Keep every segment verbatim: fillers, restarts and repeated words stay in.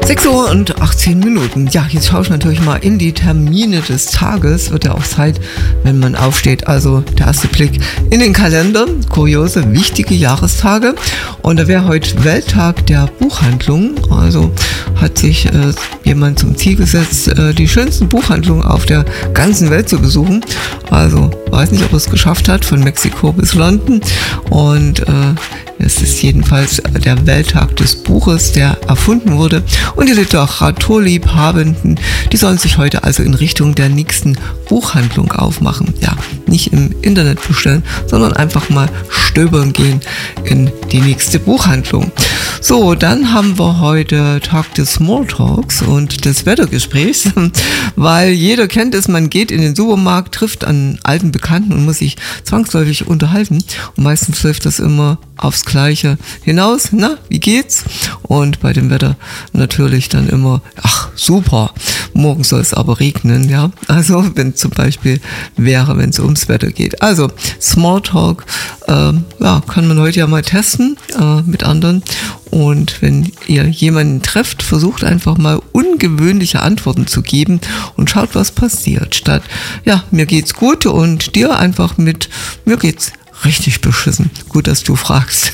sechs Uhr und achtzehn Minuten. Ja, jetzt schaue ich natürlich mal in die Termine des Tages. Wird ja auch Zeit, wenn man aufsteht. Also der erste Blick in den Kalender. Kuriose, wichtige Jahrestage. Und da wäre heute Welttag der Buchhandlung. Also hat sich äh, jemand zum Ziel gesetzt, äh, die schönsten Buchhandlungen auf der ganzen Welt zu besuchen. Also weiß nicht, ob er es geschafft hat, von Mexiko bis London. Und äh, es ist jedenfalls der Welttag des Buches, der erfunden wurde. Und die Literaturliebhabenden, die sollen sich heute also in Richtung der nächsten Buchhandlung aufmachen. Ja, nicht im Internet bestellen, sondern einfach mal stöbern gehen in die nächste Buchhandlung. So, dann haben wir heute Tag des Smalltalks und des Wettergesprächs, weil jeder kennt es, man geht in den Supermarkt, trifft einen alten Bekannten und muss sich zwangsläufig unterhalten. Und meistens läuft das immer aufs Gleiche hinaus. Na, wie geht's? Und bei dem Wetter natürlich dann immer, ach, super, morgen soll es aber regnen, ja. Also, wenn zum Beispiel wäre, wenn es ums Wetter geht. Also, Smalltalk, äh, ja, kann man heute ja mal testen äh, mit anderen. Und wenn ihr jemanden trefft, versucht einfach mal ungewöhnliche Antworten zu geben und schaut, was passiert. Statt, ja, mir geht's gut und dir einfach mit, mir geht's richtig beschissen. Gut, dass du fragst.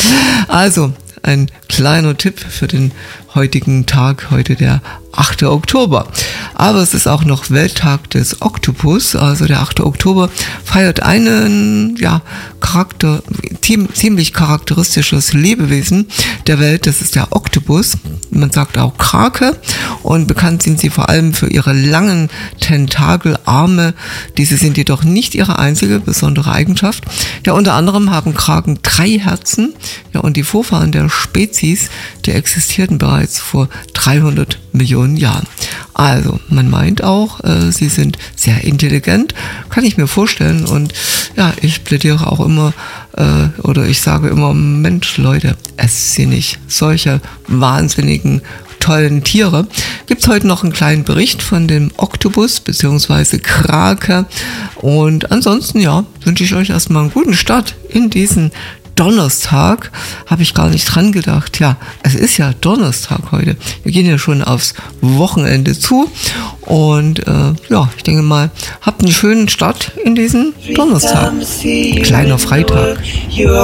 Also, ein kleiner Tipp für den heutigen Tag, heute der achte Oktober. Aber es ist auch noch Welttag des Oktopus. Also der achte Oktober feiert einen, ja, Charakter, ziemlich charakteristisches Lebewesen der Welt. Das ist der Oktopus. Man sagt auch Krake. Und bekannt sind sie vor allem für ihre langen Tentakelarme. Diese sind jedoch nicht ihre einzige besondere Eigenschaft. Ja, unter anderem haben Kraken drei Herzen. Ja, und die Vorfahren der Spezies, die existierten bereits vor dreihundert Millionen Jahren. Also, man meint auch, äh, sie sind sehr intelligent, kann ich mir vorstellen. Und ja, ich plädiere auch immer, äh, oder ich sage immer, Mensch, Leute, esst sie nicht. Solche wahnsinnigen, tollen Tiere. Gibt es heute noch einen kleinen Bericht von dem Oktopus bzw. Krake. Und ansonsten, ja, wünsche ich euch erstmal einen guten Start in diesen Donnerstag. Habe ich gar nicht dran gedacht. Ja, es ist ja Donnerstag heute. Wir gehen ja schon aufs Wochenende zu. Und äh, ja, ich denke mal, habt einen schönen Start in diesen Donnerstag. Kleiner Freitag.